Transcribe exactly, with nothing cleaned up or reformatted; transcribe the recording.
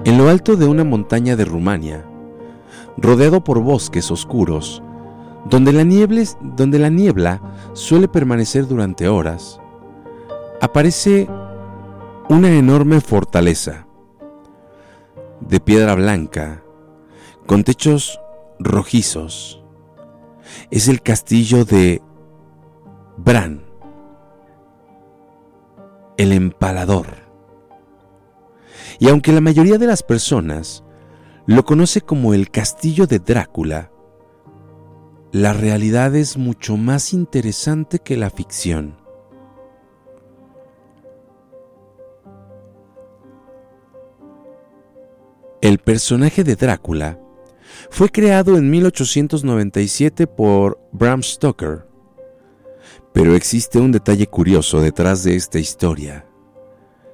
En lo alto de una montaña de Rumania, rodeado por bosques oscuros, donde la niebla, donde la niebla suele permanecer durante horas, aparece una enorme fortaleza de piedra blanca con techos rojizos. Es el castillo de Bran, el Empalador. Y aunque la mayoría de las personas lo conoce como el castillo de Drácula, la realidad es mucho más interesante que la ficción. El personaje de Drácula fue creado en mil ochocientos noventa y siete por Bram Stoker, pero existe un detalle curioso detrás de esta historia.